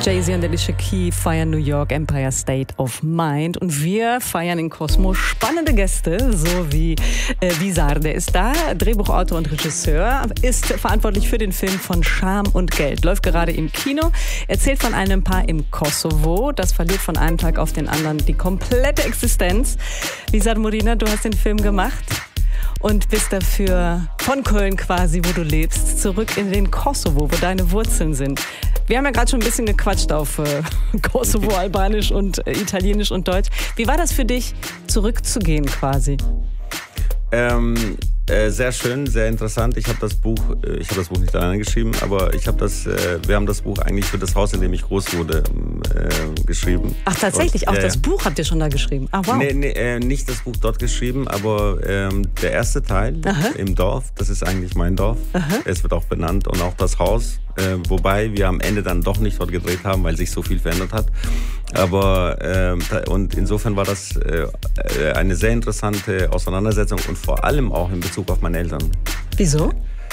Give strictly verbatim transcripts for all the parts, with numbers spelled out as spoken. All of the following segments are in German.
Jay-Z und Alicia Keys feiern New York, Empire State of Mind. Und wir feiern in Cosmo spannende Gäste, so wie äh, Visar. Der ist da, Drehbuchautor und Regisseur, ist verantwortlich für den Film von Scham und Geld. Läuft gerade im Kino, erzählt von einem Paar im Kosovo. Das verliert von einem Tag auf den anderen die komplette Existenz. Visar Morina, du hast den Film gemacht und bist dafür von Köln quasi, wo du lebst, zurück in den Kosovo, wo deine Wurzeln sind. Wir haben ja gerade schon ein bisschen gequatscht auf äh, Kosovo, Albanisch und äh, Italienisch und Deutsch. Wie war das für dich, zurückzugehen quasi? Ähm, äh, sehr schön, sehr interessant. Ich habe das Buch, äh, ich habe das Buch nicht alleine geschrieben, aber ich habe das, äh, wir haben das Buch eigentlich für das Haus, in dem ich groß wurde, äh, geschrieben. Ach tatsächlich, und, auch äh, das Buch habt ihr schon da geschrieben? Ach wow. Nee, nee äh, nicht das Buch dort geschrieben, aber ähm, der erste Teil Aha. im Dorf, das ist eigentlich mein Dorf. Aha. Es wird auch benannt und auch das Haus. Äh, wobei wir am Ende dann doch nicht dort gedreht haben, weil sich so viel verändert hat. Aber äh, und insofern war das äh, eine sehr interessante Auseinandersetzung und vor allem auch in Bezug auf meine Eltern. Wieso?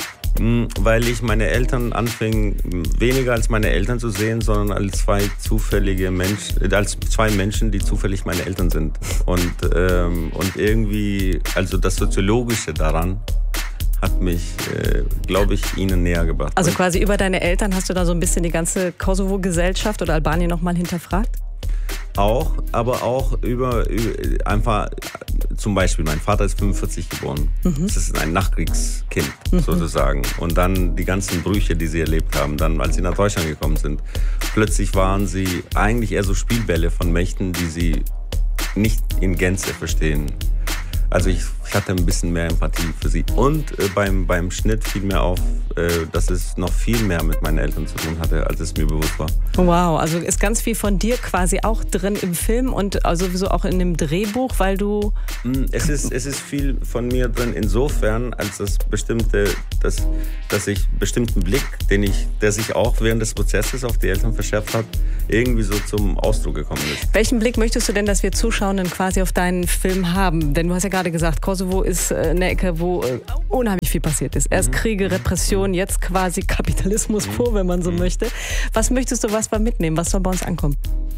Weil ich meine Eltern anfing, weniger als meine Eltern zu sehen, sondern als zwei zufällige Menschen, als zwei Menschen, die zufällig meine Eltern sind. Und, ähm, und irgendwie, also das Soziologische daran, hat mich, äh, glaube ich, ihnen näher gebracht. Also quasi über deine Eltern hast du da so ein bisschen die ganze Kosovo-Gesellschaft oder Albanien nochmal hinterfragt? Auch, aber auch über, über einfach, zum Beispiel, mein Vater ist fünfundvierzig geboren. Mhm. Das ist ein Nachkriegskind mhm. sozusagen. Und dann die ganzen Brüche, die sie erlebt haben, dann als sie nach Deutschland gekommen sind. Plötzlich waren sie eigentlich eher so Spielbälle von Mächten, die sie nicht in Gänze verstehen. Also ich, ich hatte ein bisschen mehr Empathie für sie. Und äh, beim, beim Schnitt fiel mir auf, äh, dass es noch viel mehr mit meinen Eltern zu tun hatte, als es mir bewusst war. Wow, also ist ganz viel von dir quasi auch drin im Film und also sowieso auch in dem Drehbuch, weil du... Es ist, es ist viel von mir drin insofern, als das bestimmte, dass, dass ich bestimmten Blick, den ich, der sich auch während des Prozesses auf die Eltern verschärft hat, irgendwie so zum Ausdruck gekommen ist. Welchen Blick möchtest du denn, dass wir Zuschauenden quasi auf deinen Film haben? Denn du hast ja gerade gesagt, Kosovo ist eine Ecke, wo unheimlich viel passiert ist. Erst Kriege, Repression, jetzt quasi Kapitalismus pur, wenn man so möchte. Was möchtest du, was wir mitnehmen? Was soll bei uns ankommen?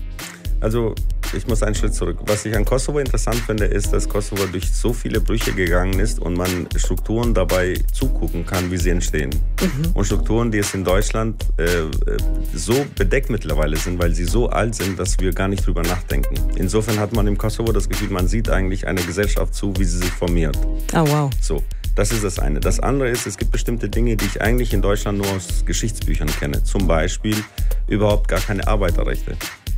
Also ich muss einen Schritt zurück. Was ich an Kosovo interessant finde, ist, dass Kosovo durch so viele Brüche gegangen ist und man Strukturen dabei zugucken kann, wie sie entstehen. Mhm. Und Strukturen, die es in Deutschland äh, so bedeckt mittlerweile sind, weil sie so alt sind, dass wir gar nicht drüber nachdenken. Insofern hat man im Kosovo das Gefühl, man sieht eigentlich einer Gesellschaft zu, wie sie sich formiert. Oh wow. So. Das ist das eine. Das andere ist, es gibt bestimmte Dinge, die ich eigentlich in Deutschland nur aus Geschichtsbüchern kenne. Zum Beispiel überhaupt gar keine Arbeiterrechte.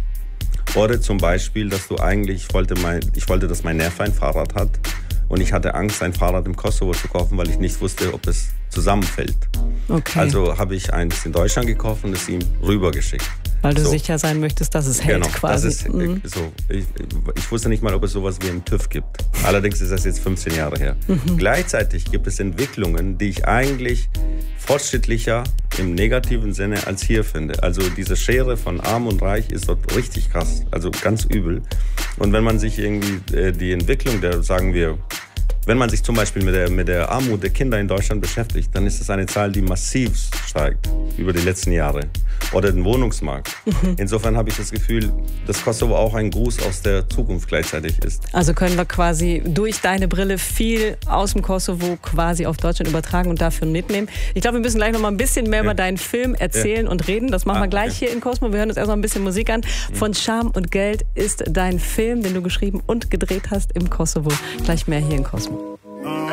Oder zum Beispiel, dass du eigentlich, ich wollte, mein, ich wollte, dass mein Neffe ein Fahrrad hat und ich hatte Angst, ein Fahrrad im Kosovo zu kaufen, weil ich nicht wusste, ob es zusammenfällt. Okay. Also habe ich eins in Deutschland gekauft und es ihm rübergeschickt. Weil du so. sicher sein möchtest, dass es hält genau, quasi. Das ist, mhm. so. ich, ich wusste nicht mal, ob es sowas wie einen TÜV gibt. Allerdings ist das jetzt fünfzehn Jahre her. Mhm. Gleichzeitig gibt es Entwicklungen, die ich eigentlich fortschrittlicher im negativen Sinne als hier finde. Also diese Schere von Arm und Reich ist dort richtig krass, also ganz übel. Und wenn man sich irgendwie äh, die Entwicklung der, sagen wir, wenn man sich zum Beispiel mit der, mit der Armut der Kinder in Deutschland beschäftigt, dann ist das eine Zahl, die massiv steigt über die letzten Jahre. Oder den Wohnungsmarkt. Mhm. Insofern habe ich das Gefühl, dass Kosovo auch ein Gruß aus der Zukunft gleichzeitig ist. Also können wir quasi durch deine Brille viel aus dem Kosovo quasi auf Deutschland übertragen und dafür mitnehmen. Ich glaube, wir müssen gleich noch mal ein bisschen mehr ja. über deinen Film erzählen ja. und reden. Das machen ah, wir gleich okay. hier in Cosmo. Wir hören uns erstmal ein bisschen Musik an. Von Scham und Geld ist dein Film, den du geschrieben und gedreht hast im Kosovo. Gleich mehr hier in Cosmo.